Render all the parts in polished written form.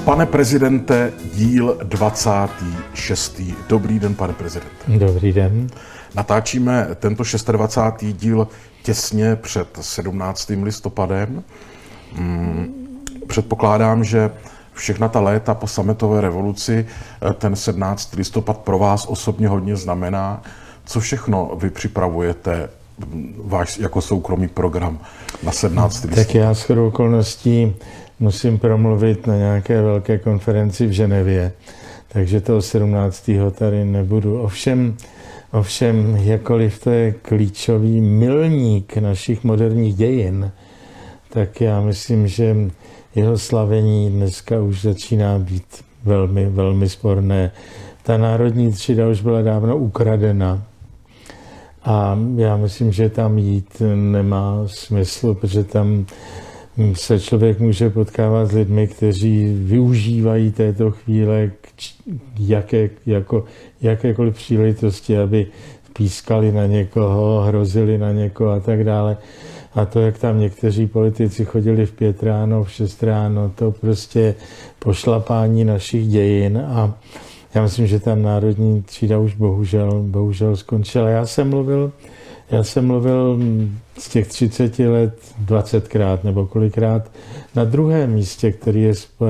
Pane prezidente, díl 26. Dobrý den, pane prezidente. Dobrý den. Natáčíme tento 26. díl těsně před 17. listopadem. Předpokládám, že všechna ta léta po sametové revoluci ten 17. listopad pro vás osobně hodně znamená. Co všechno vy připravujete, váš jako soukromý program na 17. listopad? Tak já shodou okolností musím promluvit na nějaké velké konferenci v Ženevě, takže toho 17. tady nebudu. Ovšem, jakkoliv to je klíčový milník našich moderních dějin, tak já myslím, že jeho slavení dneska už začíná být velmi, velmi sporné. Ta národní třída už byla dávno ukradena a já myslím, že tam jít nemá smysl, protože tam se člověk může potkávat s lidmi, kteří využívají této chvíle jakékoliv příležitosti, aby pískali na někoho, hrozili na někoho a tak dále. A to, jak tam někteří politici chodili v 5 ráno, v 6 ráno, to prostě pošlapání našich dějin a já myslím, že ta národní třída už bohužel skončila. Já jsem mluvil z těch 30 let 20krát nebo kolikrát na druhém místě, které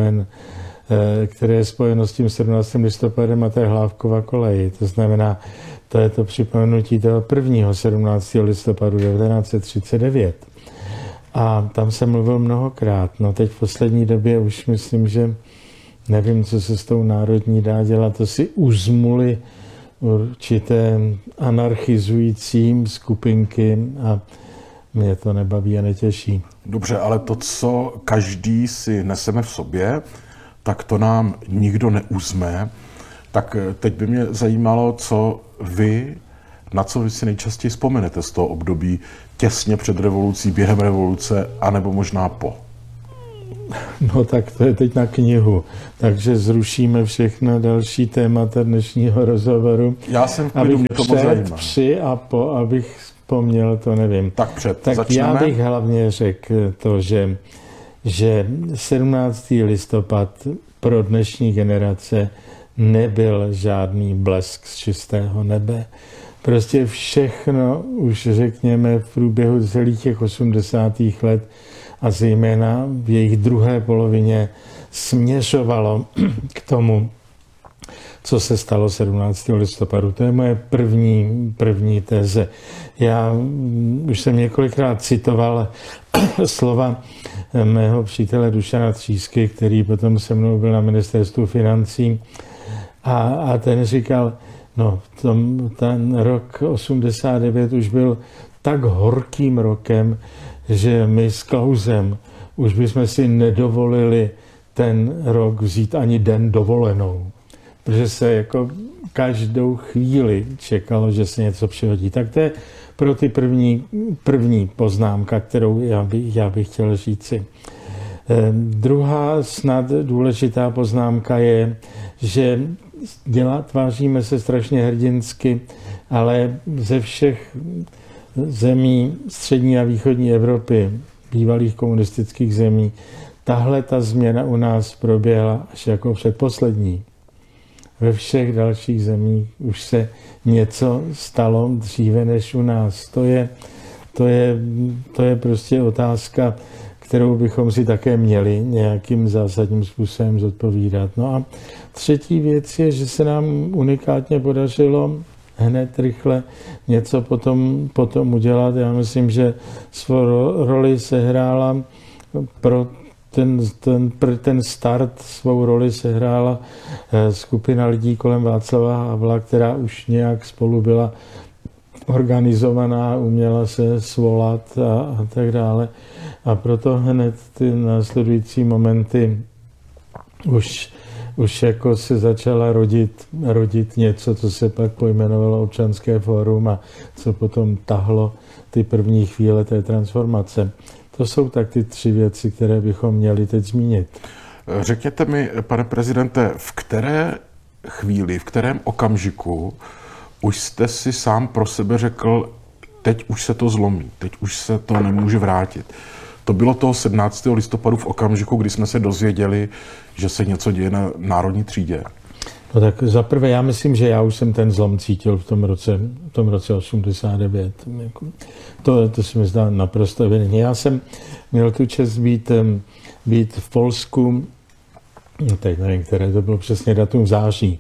je spojeno s tím 17. listopadem a to je Hlávkova kolej. To znamená, to je to připomenutí toho prvního 17. listopadu 1939. A tam jsem mluvil mnohokrát. No teď v poslední době už myslím, že nevím, co se s tou národní dá dělat. To si uzmuli určité anarchizující skupinky a mě to nebaví a netěší. Dobře, ale to, co každý si neseme v sobě, tak to nám nikdo neuzme. Tak teď by mě zajímalo, na co vy si nejčastěji vzpomenete z toho období těsně před revolucí, během revoluce, anebo možná po. No tak to je teď na knihu, takže zrušíme všechna další témata dnešního rozhovoru. Já jsem v klidu, mě to moc zajímá. Při a po, abych vzpomněl, to nevím. Tak začneme. Já bych hlavně řekl to, že 17. listopad pro dnešní generace nebyl žádný blesk z čistého nebe. Prostě všechno už řekněme v průběhu celých těch 80. let a zejména v jejich druhé polovině směřovalo k tomu, co se stalo 17. listopadu. To je moje první teze. Já už jsem několikrát citoval slova mého přítele Dušana Třísky, který potom se mnou byl na ministerstvu financí a ten říkal, no ten rok 89 už byl tak horkým rokem, že my s Klausem už bychom si nedovolili ten rok vzít ani den dovolenou. Protože se jako každou chvíli čekalo, že se něco přihodí. Tak to je pro ty první poznámka, kterou já bych chtěl říci. Druhá snad důležitá poznámka je, že tváříme se strašně hrdinsky, ale ze všech zemí střední a východní Evropy, bývalých komunistických zemí, tahle ta změna u nás proběhla až jako předposlední. Ve všech dalších zemích už se něco stalo dříve než u nás. To je prostě otázka, kterou bychom si také měli nějakým zásadním způsobem zodpovídat. No a třetí věc je, že se nám unikátně podařilo hned rychle něco potom udělat. Já myslím, že svou roli sehrála pro ten start, svou roli sehrála skupina lidí kolem Václava Havla, která už nějak spolu byla organizovaná, uměla se svolat a tak dále. A proto hned ty následující momenty už jako se začala rodit něco, co se pak pojmenovalo Občanské fórum a co potom tahlo ty první chvíle té transformace. To jsou tak ty 3 věci, které bychom měli teď zmínit. Řekněte mi, pane prezidente, v které chvíli, v kterém okamžiku už jste si sám pro sebe řekl, teď už se to zlomí, teď už se to nemůže vrátit. To bylo toho 17. listopadu v okamžiku, kdy jsme se dozvěděli, že se něco děje na Národní třídě. No tak zaprvé já myslím, že já už jsem ten zlom cítil v tom roce 89. To se mi zdá naprosto evidentně. Já jsem měl tu čest být v Polsku, teď nevím, které to bylo přesně datum, v září,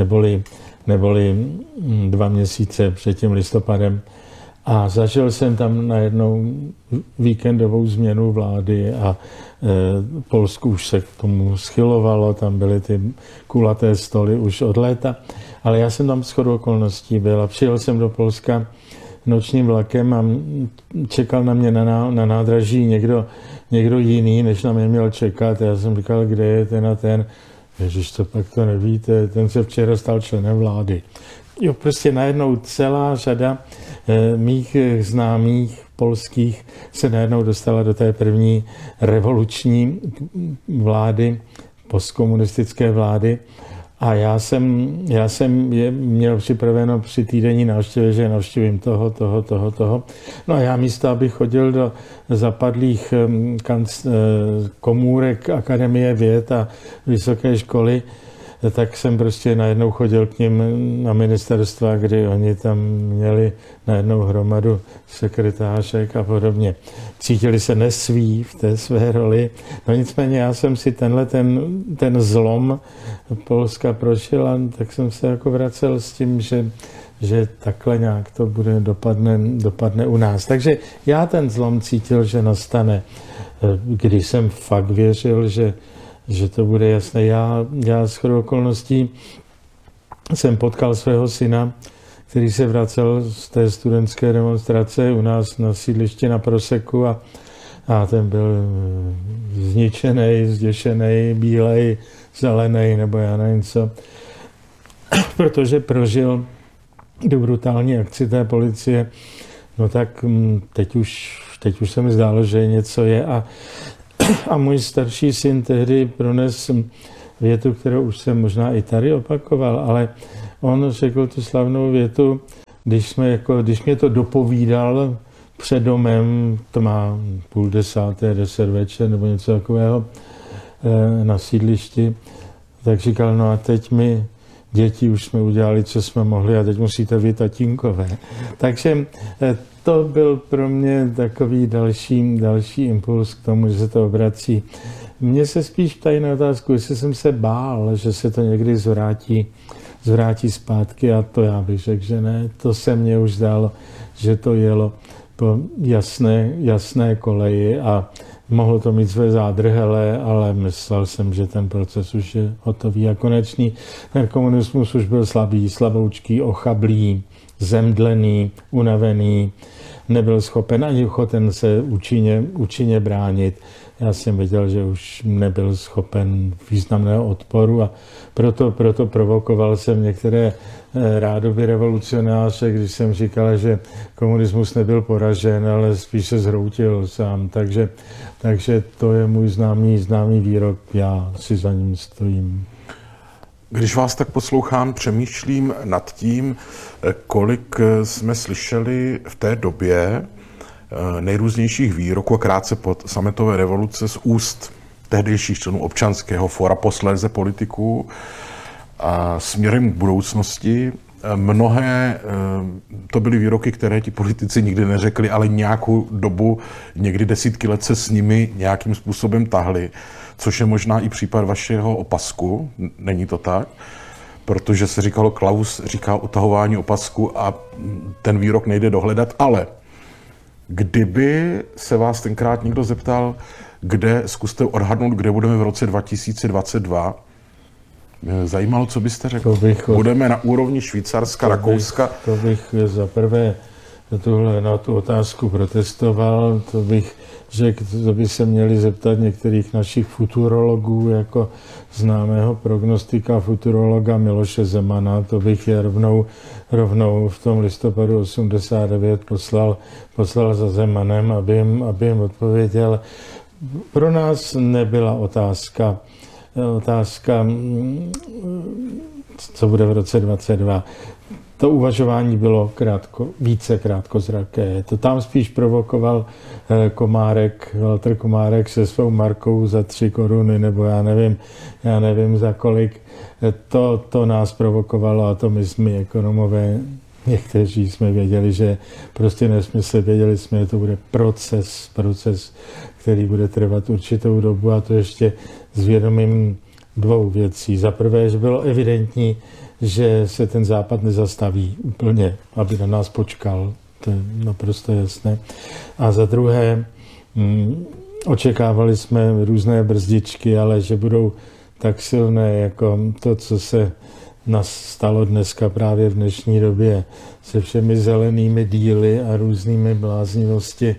neboli 2 měsíce před tím listopadem. A zažil jsem tam najednou víkendovou změnu vlády a Polsku už se k tomu schylovalo, tam byly ty kulaté stoly už od léta, ale já jsem tam shodou okolností byl a přijel jsem do Polska nočním vlakem a čekal na mě na nádraží někdo jiný, než na mě měl čekat. Já jsem říkal, kde je ten a ten. Ježiš, to pak to nevíte, ten se včera stal členem vlády. Jo, prostě najednou celá řada mých známých polských se najednou dostala do té první revoluční vlády, postkomunistické vlády. A já jsem je měl připraveno při týdenní návštěvě, že navštívím toho. No a já místo, abych chodil do zapadlých komůrek Akademie věd a vysoké školy, tak jsem prostě najednou chodil k nim na ministerstva, kdy oni tam měli najednou hromadu sekretářek a podobně. Cítili se nesví v té své roli. No nicméně já jsem si ten zlom Polska prošel a tak jsem se jako vracel s tím, že takhle nějak to dopadne u nás. Takže já ten zlom cítil, že nastane, když jsem fakt věřil, že to bude jasné. Já shodou okolností jsem potkal svého syna, který se vracel z té studentské demonstrace u nás na sídlišti na Proseku a ten byl zničený, zděšený, bílej, zelený nebo já nevím co, protože prožil tu brutální akci té policie. No tak teď už se mi zdálo, že něco je a můj starší syn tehdy pronesl větu, kterou už jsem možná i tady opakoval, ale on řekl tu slavnou větu, když mě to dopovídal před domem, to má 9:30, 10 večer nebo něco takového na sídlišti, tak říkal, no a teď my děti už jsme udělali, co jsme mohli a teď musíte vy tatínkové. Takže to byl pro mě takový další impuls k tomu, že se to obrací. Mně se spíš ptají na otázku, jestli jsem se bál, že se to někdy zvrátí zpátky a to já bych řekl, že ne. To se mně už zdálo, že to jelo po jasné koleji a mohlo to mít své zádrhele, ale myslel jsem, že ten proces už je hotový a konečný. Ten komunismus už byl slabý, slaboučký, ochablý, zemdlený, unavený, nebyl schopen ani ochoten se účinně bránit. Já jsem věděl, že už nebyl schopen významného odporu a proto provokoval jsem některé rádoby revolucionáře, když jsem říkal, že komunismus nebyl poražen, ale spíš se zhroutil sám. Takže to je můj známý výrok, já si za ním stojím. Když vás tak poslouchám, přemýšlím nad tím, kolik jsme slyšeli v té době nejrůznějších výroků a krátce po sametové revoluce z úst tehdejších členů Občanského fóra, posléze politiků a směrem k budoucnosti. Mnohé to byly výroky, které ti politici nikdy neřekli, ale nějakou dobu, někdy desítky let se s nimi nějakým způsobem tahli, což je možná i případ vašeho opasku, není to tak? Protože se říkalo, Klaus říká utahování opasku a ten výrok nejde dohledat, ale kdyby se vás tenkrát někdo zeptal, zkuste odhadnout, kde budeme v roce 2022, zajímalo, co byste řekl. Budeme na úrovni Švýcarska, Rakouska? To bych zaprvé na tu otázku protestoval, to bych řekl, to by se měli zeptat některých našich futurologů, jako známého prognostika futurologa Miloše Zemana, to bych je rovnou v tom listopadu 89 poslal za Zemanem, aby jim odpověděl. Pro nás nebyla otázka, co bude v roce 22. to uvažování bylo více krátkozraké. To tam spíš provokoval Walter Komárek se svou markou za 3 koruny, nebo já nevím za kolik. To nás provokovalo a to my ekonomové, někteří jsme věděli, že prostě nesmysl, věděli jsme, že to bude proces, který bude trvat určitou dobu a to ještě s vědomím 2 věcí. Za prvé, že bylo evidentní, že se ten Západ nezastaví úplně, aby na nás počkal. To je naprosto jasné. A za druhé, očekávali jsme různé brzdičky, ale že budou tak silné, jako to, co se nás stalo dneska právě v dnešní době se všemi zelenými díly a různými bláznivosti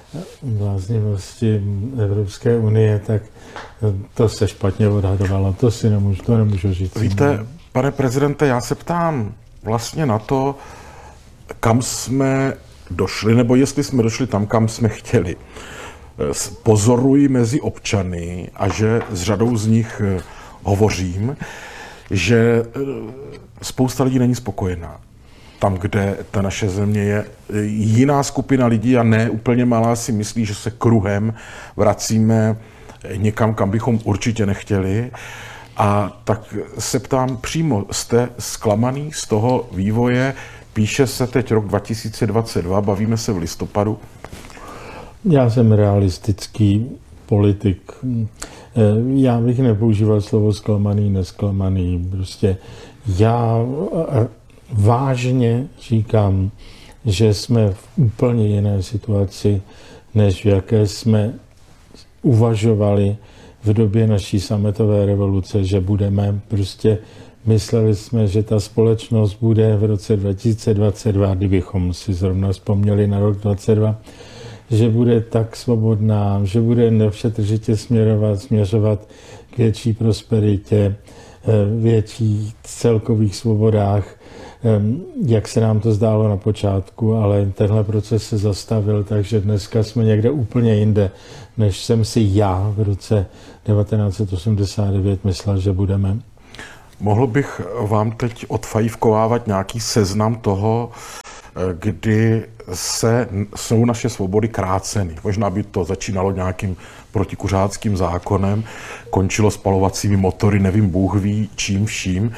Evropské unie, tak to se špatně odhadovalo. To nemůžu říct. Víte, pane prezidente, já se ptám vlastně na to, kam jsme došli, nebo jestli jsme došli tam, kam jsme chtěli. Pozoruji mezi občany a že s řadou z nich hovořím, že spousta lidí není spokojená. Tam, kde ta naše země je, jiná skupina lidí a ne úplně malá si myslí, že se kruhem vracíme někam, kam bychom určitě nechtěli. A tak se ptám přímo, jste zklamaný z toho vývoje? Píše se teď rok 2022, bavíme se v listopadu. Já jsem realistický politik. Já bych nepoužíval slovo zklamaný, nesklamaný. Prostě já vážně říkám, že jsme v úplně jiné situaci, než v jaké jsme uvažovali v době naší sametové revoluce, že budeme. Prostě mysleli jsme, že ta společnost bude v roce 2022, kdybychom si zrovna vzpomněli na rok 2022, že bude tak svobodná, že bude nepřetržitě směřovat k větší prosperitě, větší celkových svobodách, jak se nám to zdálo na počátku, ale tenhle proces se zastavil, takže dneska jsme někde úplně jinde, než jsem si já v roce 1989 myslel, že budeme. Mohl bych vám teď odfajfkovávat nějaký seznam toho, kdy jsou naše svobody kráceny. Možná by to začínalo nějakým protikuřáckým zákonem, končilo spalovacími motory, nevím, Bůh ví čím vším.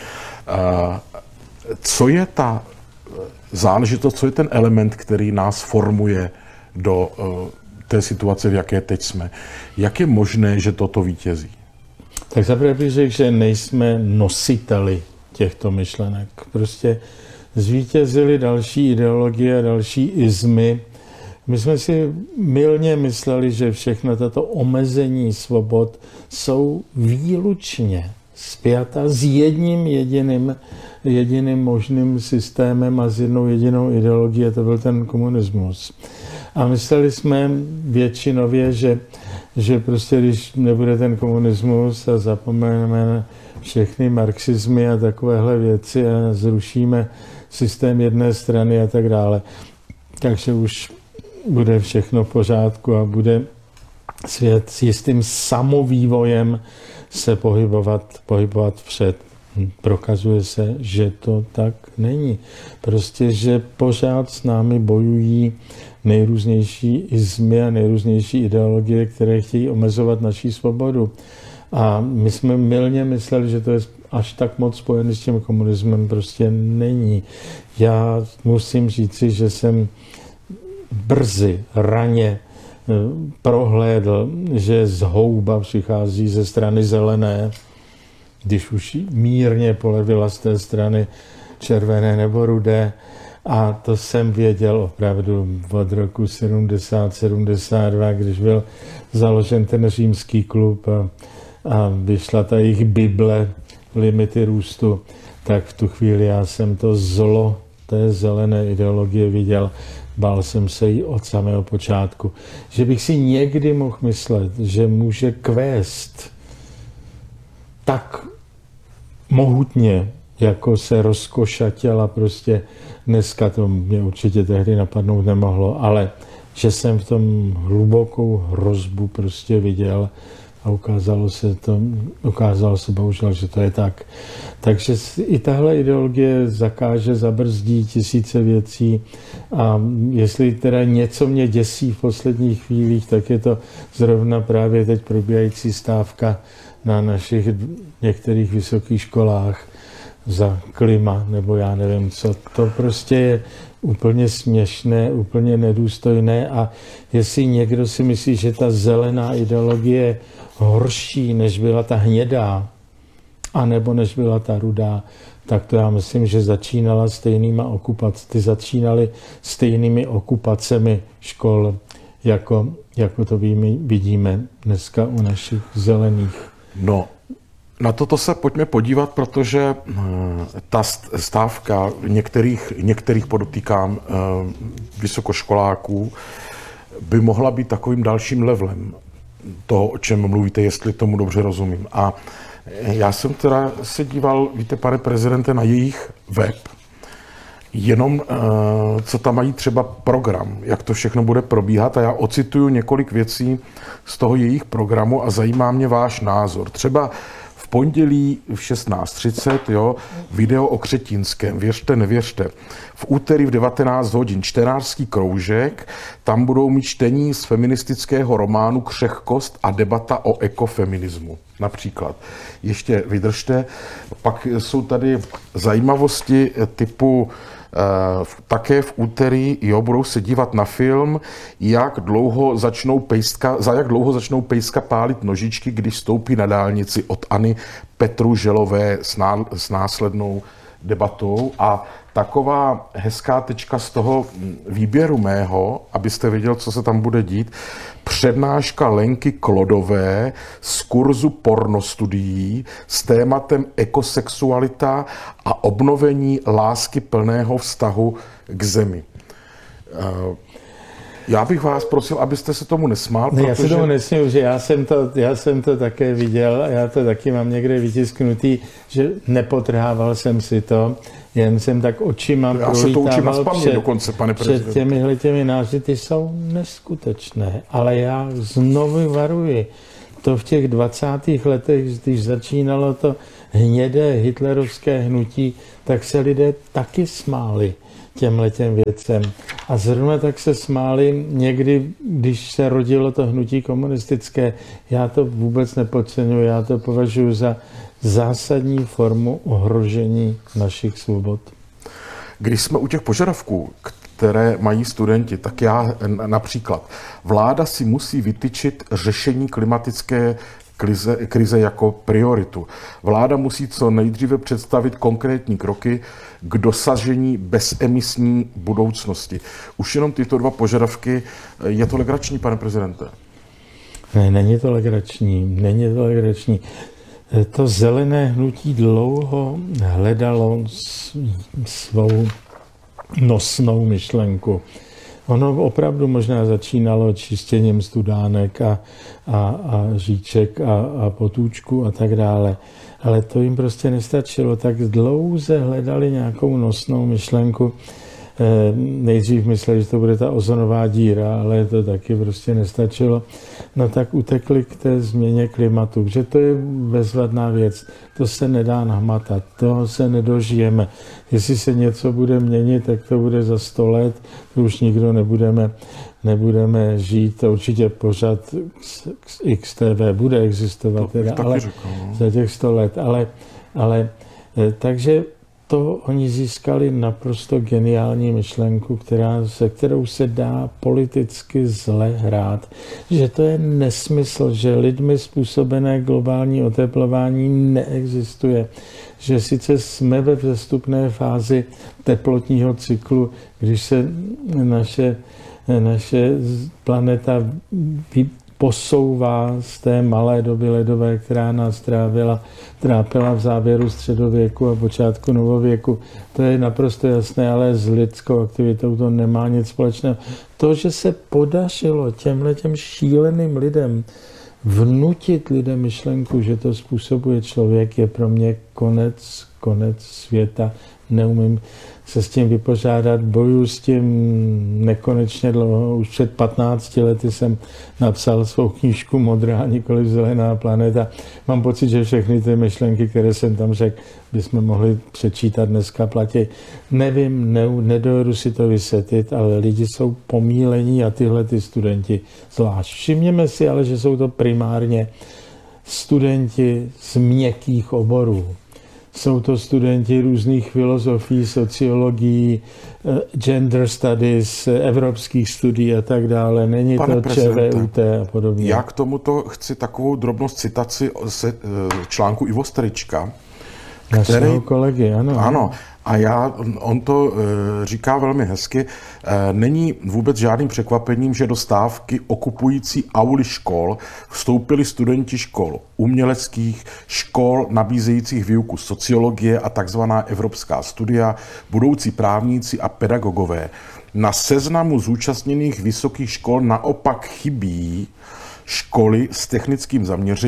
Co je ta záležitost, co je ten element, který nás formuje do té situace, v jaké teď jsme? Jak je možné, že toto vítězí? Tak zaprvé bych řekl, že nejsme nositeli těchto myšlenek. Prostě zvítězily další ideologie, další izmy. My jsme si mylně mysleli, že všechna tato omezení svobod jsou výlučně spjata s jedním jediným možným systémem a s jednou jedinou ideologií, a to byl ten komunismus. A mysleli jsme většinově, že prostě když nebude ten komunismus a zapomeneme na všechny marxismy a takovéhle věci a zrušíme systém jedné strany a tak dále, takže už bude všechno v pořádku a bude svět s jistým samovývojem se pohybovat vpřed. Prokazuje se, že to tak není. Prostě, že pořád s námi bojují nejrůznější izmy a nejrůznější ideologie, které chtějí omezovat naši svobodu. A my jsme mylně mysleli, že to je až tak moc spojený s tím komunismem, prostě není. Já musím říci, že jsem raně prohlédl, že zhouba přichází ze strany zelené, když už mírně polevila z té strany červené nebo rudé. A to jsem věděl opravdu od roku 70-72, když byl založen ten římský klub a vyšla ta jejich Bible, limity růstu, tak v tu chvíli já jsem to zlo té zelené ideologie viděl. Bál jsem se jí od samého počátku. Že bych si někdy mohl myslet, že může kvést tak mohutně, jako se rozkošatěla prostě dneska, to mě určitě tehdy napadnout nemohlo, ale že jsem v tom hlubokou hrozbu prostě viděl, a ukázalo se bohužel, že to je tak. Takže i tahle ideologie zakáže, zabrzdí tisíce věcí a jestli teda něco mě děsí v posledních chvílích, tak je to zrovna právě teď probíhající stávka na našich některých vysokých školách za klima, nebo já nevím co. To prostě je úplně směšné, úplně nedůstojné a jestli někdo si myslí, že ta zelená ideologie je horší, než byla ta hnědá, anebo než byla ta rudá, tak to já myslím, že začínaly stejnými okupacemi škol, jako to vidíme dneska u našich zelených. No, na toto se pojďme podívat, protože ta stávka některých podotýkám vysokoškoláků by mohla být takovým dalším levelem toho, o čem mluvíte, jestli tomu dobře rozumím. A já jsem teda se díval, víte, pane prezidente, na jejich web, jenom co tam mají třeba program, jak to všechno bude probíhat a já ocituju několik věcí z toho jejich programu a zajímá mě váš názor. Třeba v pondělí v 16:30, jo, video o Křetínském, věřte, nevěřte. V úterý v 19 hodin čtenářský kroužek, tam budou mít čtení z feministického románu Křehkost a debata o ekofeminismu, například. Ještě vydržte. Pak jsou tady zajímavosti typu také v úterý, jo, budou se dívat na film, za jak dlouho začnou pejska pálit nožičky, když stoupí na dálnici, od Anny Petruželové s následnou debatou. A taková hezká tečka z toho výběru mého, abyste věděl, co se tam bude dít, přednáška Lenky Klodové z kurzu pornostudií s tématem ekosexualita a obnovení lásky plného vztahu k zemi. Já bych vás prosil, abyste se tomu nesmál, protože... Já se tomu nesmím, že já jsem to také viděl a já to taky mám někde vytisknutý, že nepotrhával jsem si to, jen jsem tak očima prolítával před těmi nářity, jsou neskutečné. Ale já znovu varuji, to v těch 20. letech, když začínalo to hnědé hitlerovské hnutí, tak se lidé taky smáli těmhletěm věcem. A zrovna tak se smáli někdy, když se rodilo to hnutí komunistické. Já to vůbec nepodceňuji, já to považuji za zásadní formu ohrožení našich svobod. Když jsme u těch požadavků, které mají studenti, tak já například, vláda si musí vytyčit řešení klimatické krize jako prioritu. Vláda musí co nejdříve představit konkrétní kroky k dosažení bezemisní budoucnosti. Už jenom tyto dva požadavky, je to legrační, pane prezidente? Ne, není to legrační. To zelené hnutí dlouho hledalo svou nosnou myšlenku. Ono opravdu možná začínalo čištěním studánek a říček a potůčku a tak dále. Ale to jim prostě nestačilo. Tak dlouze hledali nějakou nosnou myšlenku. Nejdřív mysleli, že to bude ta ozonová díra, ale to taky prostě nestačilo. No tak utekli k té změně klimatu, že to je bezvadná věc. To se nedá nahmatat, toho se nedožijeme. Jestli se něco bude měnit, tak to bude za 100 let, to už nikdo nebudeme žít. To určitě pořád XTV bude existovat, teda, ale za těch 100 let. Ale takže to oni získali naprosto geniální myšlenku, se kterou se dá politicky zle hrát. Že to je nesmysl, že lidmi způsobené globální oteplování neexistuje. Že sice jsme ve vzestupné fázi teplotního cyklu, když se naše planeta posouvá z té malé doby ledové, která nás trápila v závěru středověku a počátku novověku. To je naprosto jasné, ale s lidskou aktivitou to nemá nic společného. To, že se podařilo těmhletěm šíleným lidem vnutit lidem myšlenku, že to způsobuje člověk, je pro mě konec světa, neumím se s tím vypořádat, bojuju s tím nekonečně dlouho. Už před 15 lety jsem napsal svou knížku Modrá, nikoliv zelená planeta. Mám pocit, že všechny ty myšlenky, které jsem tam řekl, bychom mohli přečítat dneska platí. Nevím, nedovedu si to vysvětlit, ale lidi jsou pomílení a tyhle ty studenti zvlášť. Všimněme si ale, že jsou to primárně studenti z měkkých oborů. Jsou to studenti různých filozofií, sociologií, gender studies, evropských studií a tak dále. Není Pane to ČVUT a podobně. Já k tomuto chci takovou drobnost citaci z článku Ivo Strička, Našeho kolegy, ano. Ano, a on to říká velmi hezky. Není vůbec žádným překvapením, že do stávky okupující auly škol vstoupili studenti škol uměleckých, škol nabízejících výuku sociologie a takzvaná evropská studia, budoucí právníci a pedagogové. Na seznamu zúčastněných vysokých škol naopak chybí školy s technickým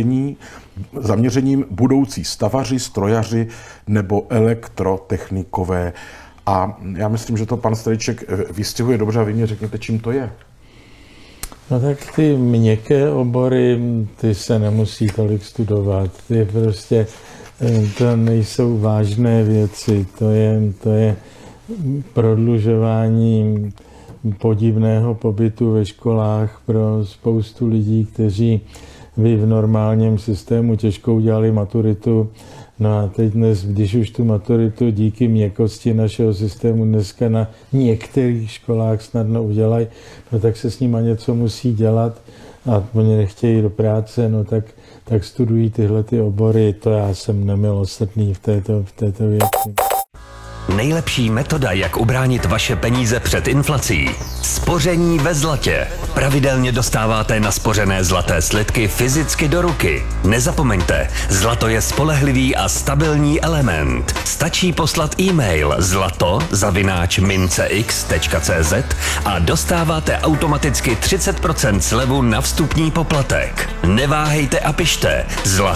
zaměřením budoucí stavaři, strojaři nebo elektrotechnikové. A já myslím, že to pan Strejček vystihuje dobře a vy mě řekněte, čím to je. No tak ty měkké obory, ty se nemusí tolik studovat. Ty prostě, to nejsou vážné věci. To je prodlužování podivného pobytu ve školách pro spoustu lidí, kteří by v normálním systému těžko udělali maturitu. No a teď dnes, když už tu maturitu díky měkkosti našeho systému dneska na některých školách snadno udělají, no tak se s nima něco musí dělat a oni nechtějí do práce, no tak studují tyhle ty obory. To já jsem nemilosrdný v této věci. Nejlepší metoda, jak ubránit vaše peníze před inflací. Spoření ve zlatě. Pravidelně dostáváte naspořené zlaté slitky fyzicky do ruky. Nezapomeňte, zlato je spolehlivý a stabilní element. Stačí poslat e-mail zlato@mincex.cz a dostáváte automaticky 30% slevu na vstupní poplatek. Neváhejte a pište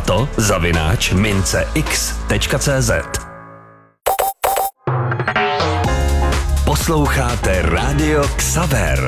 zlato@mincex.cz. Posloucháte Rádio Xaver.